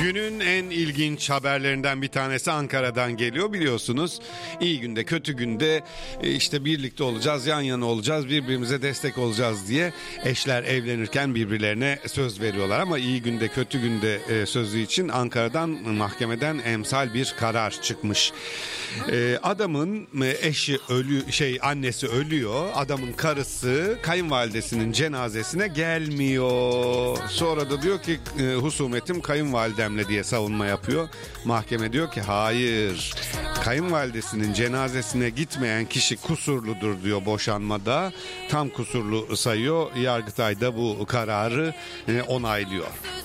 Günün en ilginç haberlerinden bir tanesi Ankara'dan geliyor, biliyorsunuz. İyi günde kötü günde işte birlikte olacağız, yan yana olacağız, birbirimize destek olacağız diye eşler evlenirken birbirlerine söz veriyorlar. Ama iyi günde kötü günde sözü için Ankara'dan mahkemeden emsal bir karar çıkmış. Adamın eşi annesi ölüyor. Adamın karısı kayınvalidesinin cenazesine gelmiyor. Sonra da diyor ki husumetim kayınvalidemle diye savunma yapıyor. Mahkeme diyor ki hayır, kayınvalidesinin cenazesine gitmeyen kişi kusurludur diyor boşanmada. Tam kusurlu sayıyor. Yargıtay da bu kararı onaylıyor.